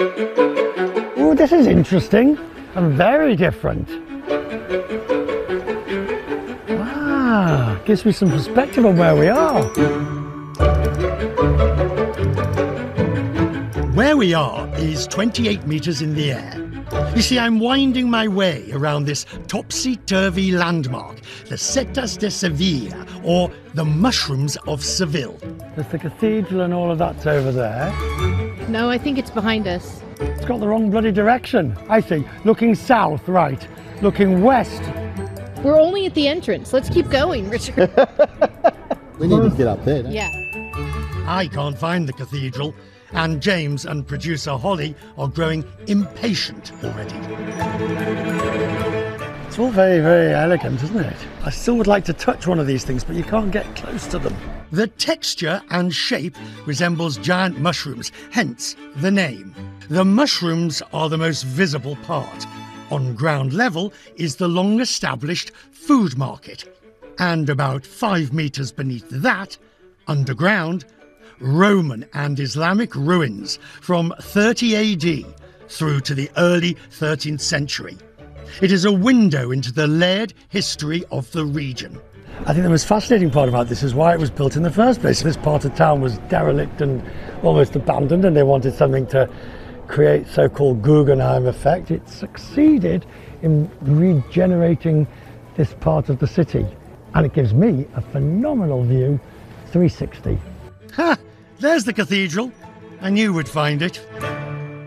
Oh, this is interesting and very different. Ah, gives me some perspective on where we are. Where we are is 28 metres in the air. You see, I'm winding my way around this topsy-turvy landmark, the Setas de Sevilla, or the Mushrooms of Seville. There's the cathedral and all of that's over there. No, I think it's behind us. It's got the wrong bloody direction. I see. Looking south, right. Looking west. We're only at the entrance. Let's keep going, Richard. We need to get up there, don't we? Yeah. I can't find the cathedral, and James and producer Holly are growing impatient already. It's all very, very elegant, isn't it? I still would like to touch one of these things, but you can't get close to them. The texture and shape resembles giant mushrooms, hence the name. The mushrooms are the most visible part. On ground level is the long-established food market. And about 5 metres beneath that, underground, Roman and Islamic ruins from 30 AD through to the early 13th century. It is a window into the layered history of the region. I think the most fascinating part about this is why it was built in the first place. This part of town was derelict and almost abandoned, and they wanted something to create so-called Guggenheim effect. It succeeded in regenerating this part of the city, and it gives me a phenomenal view 360. Ha! There's the cathedral. I knew we'd find it.